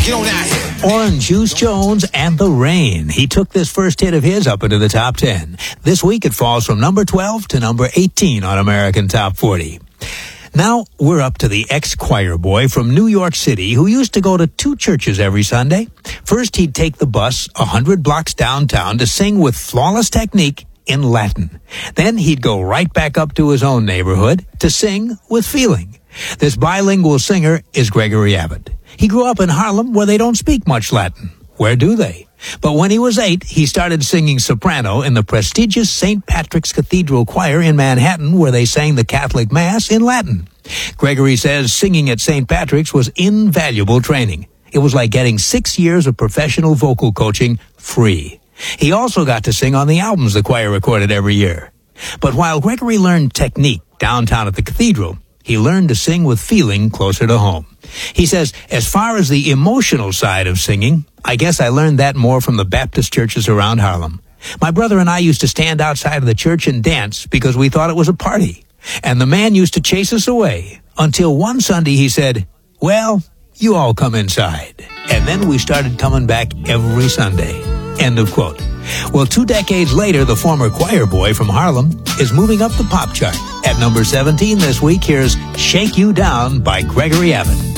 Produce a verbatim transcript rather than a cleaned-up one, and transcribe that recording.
Get on out here. Orange Juice Jones and The Rain. He took this first hit of his up into the top ten. This week it falls from number twelve to number eighteen on American Top forty. Now we're up to the ex-choir boy from New York City who used to go to two churches every Sunday. First, he'd take the bus a hundred blocks downtown to sing with flawless technique in Latin. Then he'd go right back up to his own neighborhood to sing with feeling. This bilingual singer is Gregory Abbott. He grew up in Harlem where they don't speak much Latin. Where do they? But when he was eight, he started singing soprano in the prestigious Saint Patrick's Cathedral Choir in Manhattan, where they sang the Catholic Mass in Latin. Gregory says singing at Saint Patrick's was invaluable training. It was like getting six years of professional vocal coaching free. He also got to sing on the albums the choir recorded every year. But while Gregory learned technique downtown at the cathedral, he learned to sing with feeling closer to home. He says, as far as the emotional side of singing, I guess I learned that more from the Baptist churches around Harlem. My brother and I used to stand outside of the church and dance because we thought it was a party. And the man used to chase us away until one Sunday he said, well, you all come inside. And then we started coming back every Sunday. End of quote. Well, two decades later, the former choir boy from Harlem is moving up the pop chart. At number seventeen this week, here's Shake You Down by Gregory Abbott.